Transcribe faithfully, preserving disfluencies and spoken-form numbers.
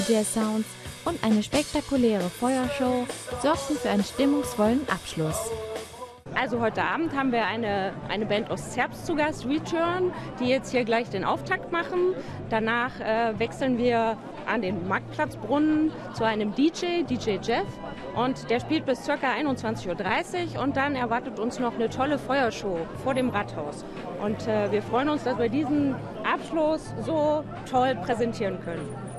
D J-Sounds und eine spektakuläre Feuershow sorgten für einen stimmungsvollen Abschluss. Also heute Abend haben wir eine, eine Band aus Zerbst zu Gast, Return, die jetzt hier gleich den Auftakt machen. Danach äh, wechseln wir an den Marktplatzbrunnen zu einem D J, D J Jeff. Und der spielt bis ca. einundzwanzig Uhr dreißig und dann erwartet uns noch eine tolle Feuershow vor dem Rathaus. Und äh, wir freuen uns, dass wir diesen Abschluss so toll präsentieren können.